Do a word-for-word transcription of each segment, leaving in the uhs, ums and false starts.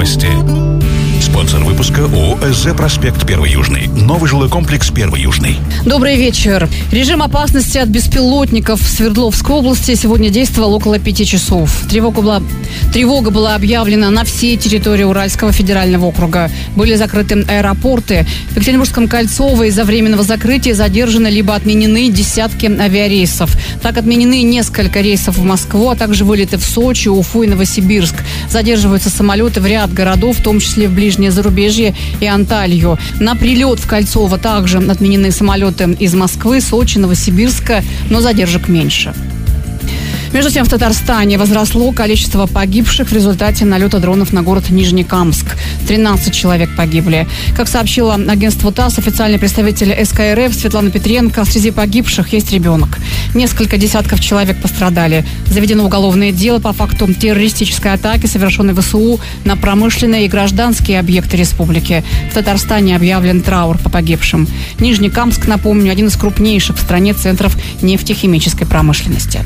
Новости. Спонсор выпуска ООО «СЗ Проспект Первый Южный». Новый жилой комплекс Первый Южный. Добрый вечер. Режим опасности от беспилотников в Свердловской области сегодня действовал около пяти часов. Тревога была, тревога была объявлена на всей территории Уральского федерального округа. Были закрыты аэропорты. В Екатеринбургском Кольцово из-за временного закрытия задержаны либо отменены десятки авиарейсов. Так отменены несколько рейсов в Москву, а также вылеты в Сочи, Уфу и Новосибирск. Задерживаются самолеты в ряд городов, в том числе в ближнем зарубежье и Анталью. На прилет в Кольцово также отменены самолеты из Москвы, Сочи, Новосибирска, но задержек меньше. Между тем, в Татарстане возросло количество погибших в результате налета дронов на город Нижнекамск. тринадцать человек погибли. Как сообщило агентство ТАСС, официальный представитель СКРФ Светлана Петренко, среди погибших есть ребенок. Несколько десятков человек пострадали. Заведено уголовное дело по факту террористической атаки, совершенной ВСУ на промышленные и гражданские объекты республики. В Татарстане объявлен траур по погибшим. Нижнекамск, напомню, один из крупнейших в стране центров нефтехимической промышленности.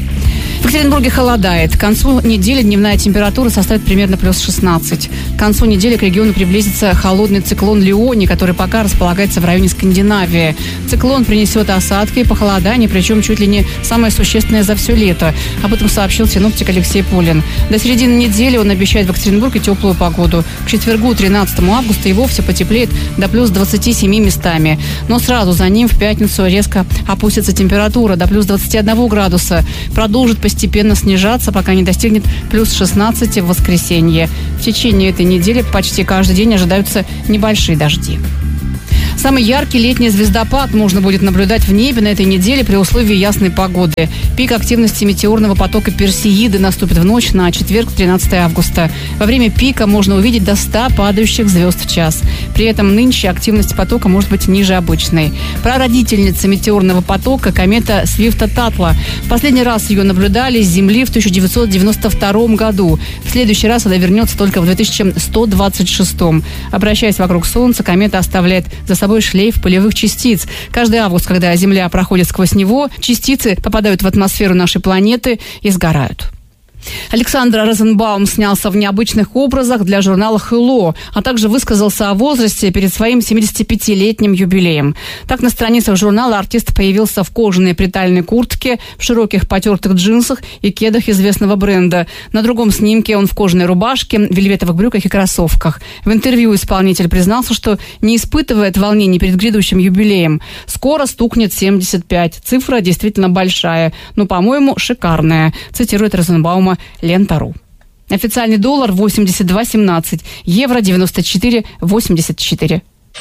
В Екатеринбурге холодает. К концу недели дневная температура составит примерно плюс шестнадцать. К концу недели к региону приблизится холодный циклон Леони, который пока располагается в районе Скандинавии. Циклон принесет осадки и похолодание, причем чуть ли не самое существенное за все лето. Об этом сообщил синоптик Алексей Пулин. До середины недели он обещает в Екатеринбурге теплую погоду. К четвергу, тринадцатому августа, и вовсе потеплеет до плюс двадцати семи местами. Но сразу за ним в пятницу резко опустится температура до плюс двадцати одного градуса. Продолжит постепенно постепенно снижаться, пока не достигнет плюс шестнадцати в воскресенье. В течение этой недели почти каждый день ожидаются небольшие дожди. Самый яркий летний звездопад можно будет наблюдать в небе на этой неделе при условии ясной погоды. Пик активности метеорного потока Персеиды наступит в ночь на четверг, тринадцатого августа. Во время пика можно увидеть до ста падающих звезд в час. При этом нынче активность потока может быть ниже обычной. Прародительница метеорного потока — комета Свифта-Татла. В последний раз ее наблюдали с Земли в тысяча девятьсот девяносто втором году. В следующий раз она вернется только в две тысячи сто двадцать шестом. Обращаясь вокруг Солнца, комета оставляет за собой шлейф пылевых частиц. Каждый август, когда Земля проходит сквозь него, частицы попадают в атмосферу нашей планеты и сгорают. Александр Розенбаум снялся в необычных образах для журнала «Hello», а также высказался о возрасте перед своим семидесятипятилетним юбилеем. Так, на страницах журнала артист появился в кожаной притальной куртке, в широких потертых джинсах и кедах известного бренда. На другом снимке он в кожаной рубашке, вельветовых брюках и кроссовках. В интервью исполнитель признался, что не испытывает волнений перед грядущим юбилеем. Скоро стукнет семьдесят пять. Цифра действительно большая, но, по-моему, шикарная, цитирует Розенбаума Лента.ру. Официальный доллар восемьдесят два семнадцать, евро девяносто четыре восемьдесят четыре.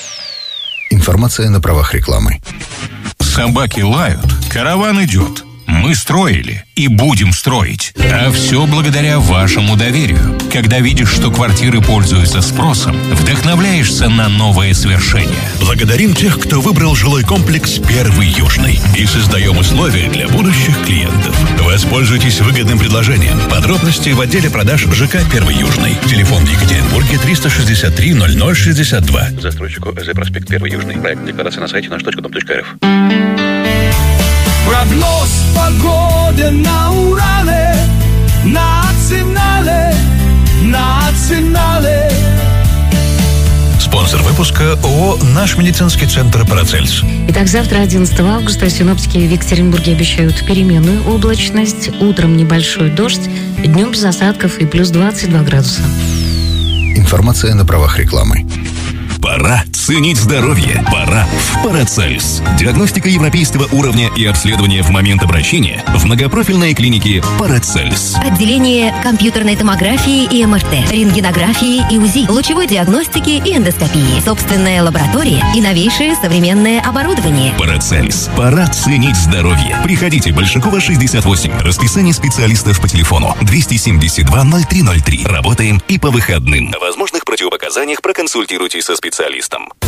Информация на правах рекламы. Собаки лают, караван идет. Мы строили и будем строить. А все благодаря вашему доверию. Когда видишь, что квартиры пользуются спросом, вдохновляешься на новые свершения. Благодарим тех, кто выбрал жилой комплекс «Первый Южный». И создаем условия для будущих клиентов. Воспользуйтесь выгодным предложением. Подробности в отделе продаж ЖК «Первый Южный». Телефон в Екатеринбурге триста шестьдесят три ноль ноль шестьдесят два. Застройщику ЭЗ Проспект Первый Южный. Проект декларации на сайте наш точка дом точка эр эф. Прогноз погоды на Урале, национале, национале. Спонсор выпуска ООО «Наш медицинский центр Парацельс». Итак, завтра, одиннадцатого августа, синоптики в Екатеринбурге обещают переменную облачность, утром небольшой дождь, днем без осадков и плюс двадцать два градуса. Информация на правах рекламы. Пора ценить здоровье. Пора в Парацельс. Диагностика европейского уровня и обследование в момент обращения в многопрофильной клинике Парацельс. Отделение компьютерной томографии и эм эр тэ, рентгенографии и УЗИ, лучевой диагностики и эндоскопии, собственная лаборатория и новейшее современное оборудование. Парацельс. Пора ценить здоровье. Приходите, Большакова, шестьдесят восемь. Расписание специалистов по телефону двести семьдесят два ноль три ноль три. Работаем и по выходным. О возможных противопоказаниях проконсультируйтесь со специалистом.